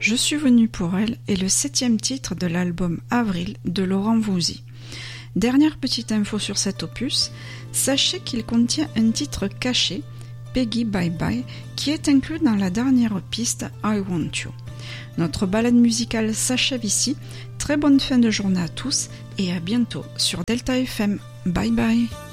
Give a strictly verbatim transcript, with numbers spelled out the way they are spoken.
Je suis venu pour elle est le septième titre de l'album Avril de Laurent Voulzy. Dernière petite info sur cet opus, sachez qu'il contient un titre caché, Peggy Bye Bye, qui est inclus dans la dernière piste I Want You. Notre balade musicale s'achève ici. Très bonne fin de journée à tous et à bientôt sur Delta F M. Bye bye.